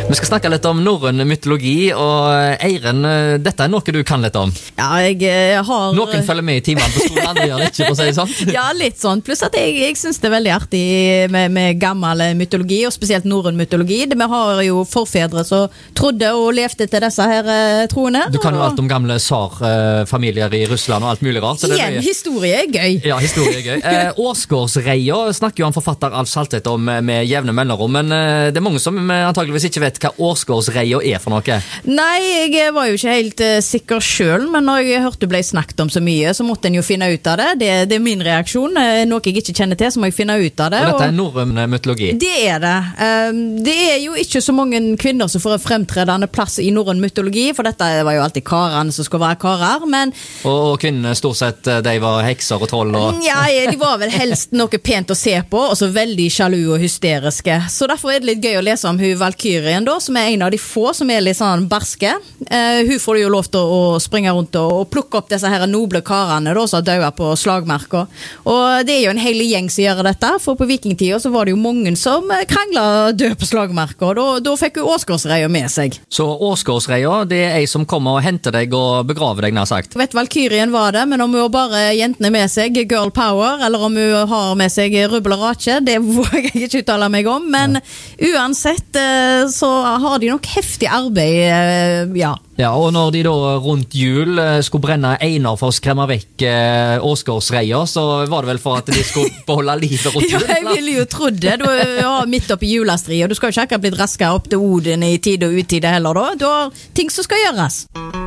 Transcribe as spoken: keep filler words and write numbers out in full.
Vi skal snakke litt om norrøn mytologi, og Eiren, dette er noe du kan litt om. Ja, jeg har... Noen følger med i timene på skolen, andre gjør det ikke, for å si det sånn. Ja, litt sånn. Pluss at jeg, jeg synes det er veldig artig med, med gammel mytologi, og spesielt norrøn mytologi. Vi har jo forfedre som trodde og levde til disse her troene. Du kan jo alt om gamle tsar-familier i Russland og alt mulig rart. Så det Igjen, er mye... historie er gøy. Ja, historie er gøy. Eh, Åsgårdsreia snakker jo han forfatter Alf Saltvedt om med jevne mellomrom, men eh, det er mange som antageligvis ikke vet hva Åsgårdsreia er for noe. Nei, jeg var jo ikke helt uh, sikker selv, men når jeg hørte det ble snakket om så mye, så måtte en jo finne ut av det. Det, det er min reaksjon. Uh, noe jeg ikke kjenner til, så må jeg finne ut av det. Og dette er norrøn mytologi? Det er det. Uh, det er jo ikke så mange kvinner som får en fremtredende plass i norrøn mytologi, for dette var jo alltid karene som skulle være karer, men... Og, og kvinnene stort sett, de var hekser og troll og... Ja, de var vel helst noe pent å se på, og så veldig sjalu og hysteriske. Så derfor er det litt gøy å lese om hun Valkyrien da, som er en av de få som er litt sånn barske. Uh, hun får jo lov til å, å springe rundt og, og plukke opp disse her noble karene da, som døde på slagmarker. Og det er jo en hel gjeng som gjør dette, for på vikingtiden så var det jo mange som kranglet død på slagmarker, og da, da fikk hun Åsgårdsreia med seg. Så Åsgårdsreia, det er ei som kommer og henter deg og begraver deg, nær sagt? Jeg vet Valkyrien var det, men om hun har bare jentene med seg, girl power, eller om hun har med seg rubbel og rache, det våger jeg ikke uttale meg om, men ja. Uansett så har de nok heftig arbeid, ja. Ja, og når de da rundt jul skulle brenne einer for å skremme vekk eh, Åsgårdsreia, så var det vel for at de skulle beholde livet rundt jul? Ja, jeg ville jo trodd det. Du er ja, midt oppe i julestri, og du skal jo ikke akkurat blitt raskere opp til Odin i tid og utide heller da. Du har ting som skal gjøres.